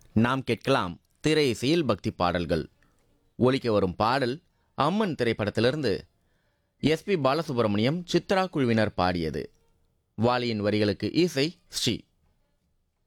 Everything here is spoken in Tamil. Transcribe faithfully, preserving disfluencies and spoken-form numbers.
நாம் கேட்கலாம் திரை இசையில் பக்தி பாடல்கள். ஒலிக்க வரும் பாடல் அம்மன் திரைப்படத்திலிருந்து எஸ் பி பாலசுப்ரமணியம் சித்ரா குழுவினர் பாடியது. வாலியின் வரிகளுக்கு இசை ஸ்ரீ.